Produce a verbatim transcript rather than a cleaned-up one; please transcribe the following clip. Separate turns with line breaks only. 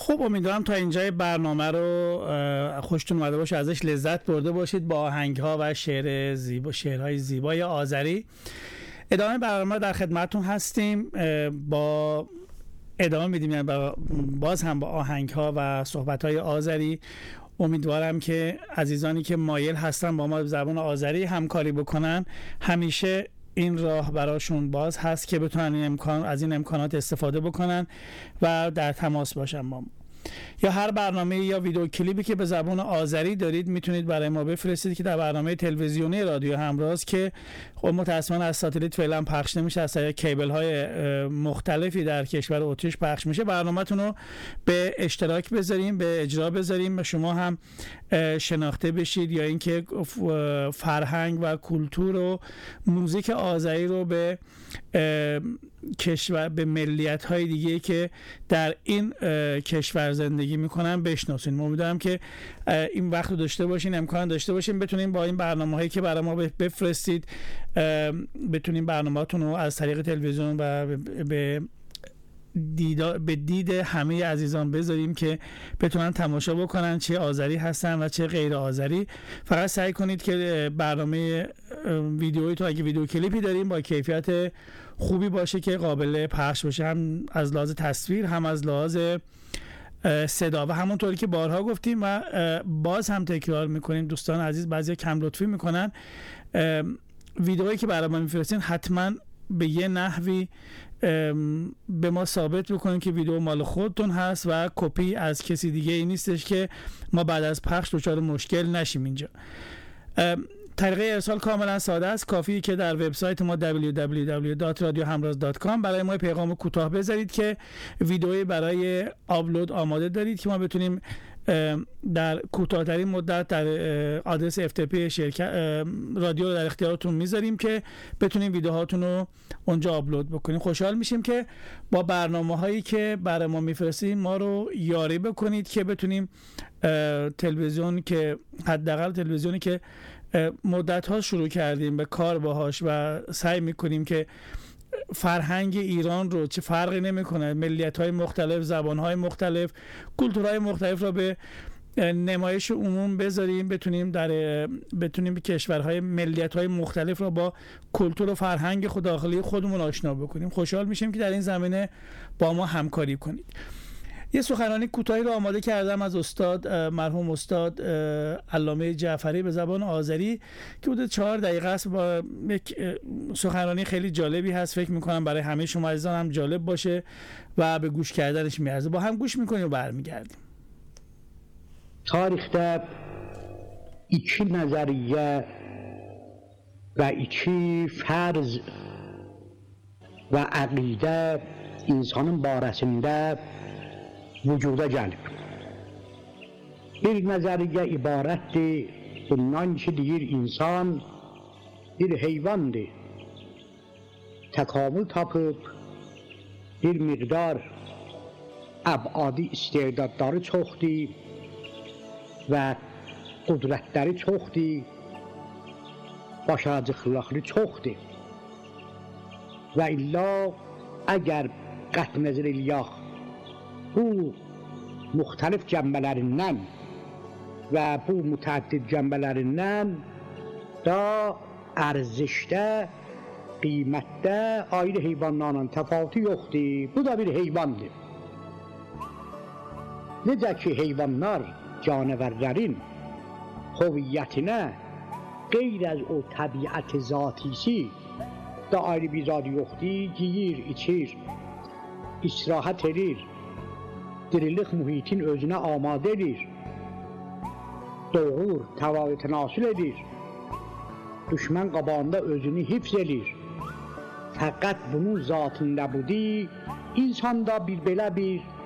خب امیدوارم تا اینجای برنامه رو خوشتون اومده باشه، ازش لذت برده باشید با آهنگ‌ها و شعر زیبا، شعرهای زیبای آذری. ادامه برنامه در خدمتتون هستیم، با ادامه میدیم، یعنی باز هم با آهنگ‌ها و صحبت‌های آذری. امیدوارم که عزیزانی که مایل هستن با ما به زبان آذری همکاری بکنن، همیشه این راه براشون باز هست که بتونن این امکان از این امکانات استفاده بکنن و در تماس باشن با ما. یا هر برنامه یا ویدیو کلیپی که به زبان آذری دارید میتونید برای ما بفرستید که در برنامه تلویزیونی رادیو همراز که خب متأسفانه از ساتلیت فعلا پخش نمیشه، از طریق کیبل های مختلفی در کشور اتریش پخش میشه، برنامه‌تون رو به اشتراک بذاریم، به اجرا بذاریم و شما هم شناخته بشید، یا اینکه فرهنگ و کلتور و موزیک آذری رو به کشور، به ملیت‌های دیگه که در این کشور زندگی میکنن بشناسین. امیدوارم که این وقت رو داشته باشین، امکان داشته باشین بتونین با این برنامه‌هایی که برای ما بفرستید بتونین برنامه‌تون رو از طریق تلویزیون و به دیدا به دید همه عزیزان بذاریم که بتونن تماشا بکنن، چه آذری هستن و چه غیر آذری. فقط سعی کنید که برنامه ویدیویی تو اگه ویدیو کلیپی داریم با کیفیت خوبی باشه که قابل پخش باشه، هم از لحاظ تصویر هم از لحاظ صدا. و همونطوری که بارها گفتیم و باز هم تکرار میکنیم، دوستان عزیز بعضی کم لطفی میکنن، ویدیویی که برای ما میفرستین حتما به یه نحوی به ما ثابت بکنید که ویدیو مال خودتون هست و کپی از کسی دیگه ای نیستش که ما بعد از پخش دچار مشکل نشیم. اینجا طریقه ارسال کاملا ساده است، کافیه که در وبسایت ما دبلیو دبلیو دبلیو دات رادیو همراز دات کام برای ما پیغام کوتاه بذارید که ویدئویی برای آپلود آماده دارید که ما بتونیم در کوتاه‌ترین مدت در آدرس اف تی پی شرکت رادیو رو در اختیارتون میذاریم که بتونیم ویدیوهاتون رو اونجا آپلود بکنیم. خوشحال میشیم که با برنامه‌هایی که برای ما میفرستید ما رو یاری بکنید که بتونیم تلویزیون که حداقل تلویزیونی که مدت ها شروع کردیم به کار باهاش و سعی میکنیم که فرهنگ ایران رو، چه فرقی نمیکنه، ملیت های مختلف، زبان های مختلف، کلتورهای مختلف رو به نمایش عموم بذاریم، بتونیم در بتونیم به کشورهای ملیت های مختلف رو با کلتور و فرهنگ خود داخلی خودمون آشنا بکنیم. خوشحال میشیم که در این زمینه با ما همکاری کنید. یه سخنرانی کوتاهی رو آماده کردم از استاد مرحوم استاد علامه جعفری به زبان آذری که حدود چهار دقیقه است. با یک سخنرانی خیلی جالبی هست، فکر میکنم برای همه شما عزیزان هم جالب باشه و به گوش کردنش میارزه. با هم گوش میکنیم و برمیگردیم.
Tarixdə iki nəzəriyyə və iki fərz və əqidə insanın barəsində vücuda gəlib. Bir nəzəriyyə ibarətdir bundan ki, deyir insan bir heyvandır. Təkamül tapıb bir miqdar əbadi istedadları çoxdur və qudrətləri çoxdur, başarıcılıqları çoxdur. Və illa əgər qət nəzər eləyək bu müxtəlif cəmbələrindən və bu mütəəddid cəmbələrindən da ərzişdə, qiymətdə ayrı heyvanlarla təfavütü yoxdur. Bu da bir heyvandır. Necə ki heyvanlar canavərlərin hoviyyətinə qeyr az o təbiət zatisi da ayrı bir zad yoxdur. Giyir, içir, istirahət edir, dirilik mühitin özünə amadə edir, doğur, təvayü tənasül edir, düşmən qabağında özünü hifz edir. Fəqət bunun zatında budur, insanda bir belə bir